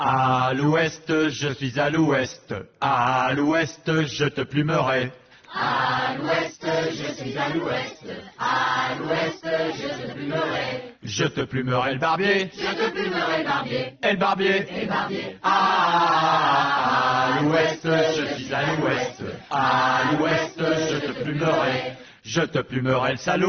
À l'ouest, je suis à l'ouest. À l'ouest, je te plumerai. À l'ouest, je suis à l'ouest. À l'ouest, je te plumerai. Je te plumerai le barbier. Je te plumerai le barbier. Et le barbier. Et le barbier. À l'ouest, je suis à l'ouest. À l'ouest, je te plumerai. Je te plumerai le salaud.